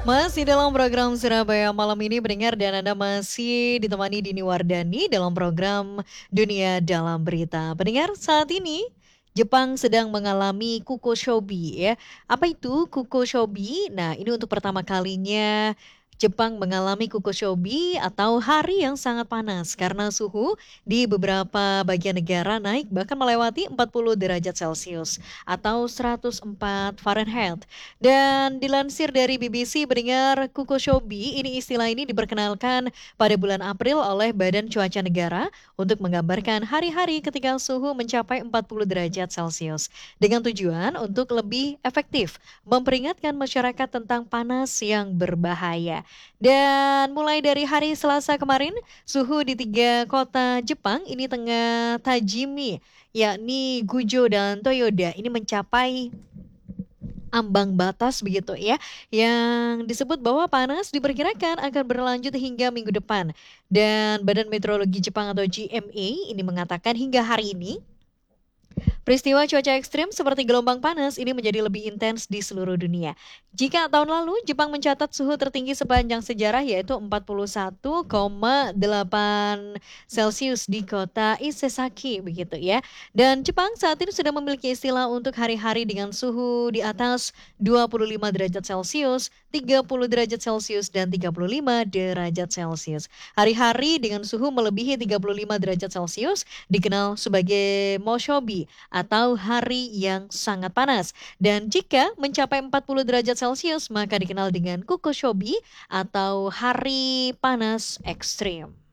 Masih dalam program Surabaya Malam ini pendengar dan Anda masih ditemani Dini Wardani dalam program Dunia Dalam Berita. Pendengar, saat ini Jepang sedang mengalami Kukoshobi ya. Apa itu Kukoshobi? Nah, ini untuk pertama kalinya Jepang mengalami Kukoshobi atau hari yang sangat panas karena suhu di beberapa bagian negara naik bahkan melewati 40 derajat Celcius atau 104 Fahrenheit. Dan dilansir dari BBC pendengar Kukoshobi, ini diperkenalkan pada bulan April oleh Badan Cuaca Negara untuk menggambarkan hari-hari ketika suhu mencapai 40 derajat Celcius dengan tujuan untuk lebih efektif memperingatkan masyarakat tentang panas yang berbahaya. Dan mulai dari hari Selasa kemarin, suhu di 3 kota Jepang ini tengah Tajimi, yakni Gujo dan Toyoda ini mencapai ambang batas begitu ya, yang disebut bahwa panas diperkirakan akan berlanjut hingga minggu depan. Dan Badan Meteorologi Jepang atau GMA ini mengatakan hingga hari ini peristiwa cuaca ekstrim seperti gelombang panas ini menjadi lebih intens di seluruh dunia. Jika tahun lalu Jepang mencatat suhu tertinggi sepanjang sejarah yaitu 41,8 Celcius di kota Isesaki begitu ya. Dan Jepang saat ini sudah memiliki istilah untuk hari-hari dengan suhu di atas 25 derajat Celcius, 30 derajat Celcius dan 35 derajat Celcius. Hari-hari dengan suhu melebihi 35 derajat Celcius dikenal sebagai Moshobi atau hari yang sangat panas. Dan jika mencapai 40 derajat Celcius maka dikenal dengan Kukoshobi atau hari panas ekstrim.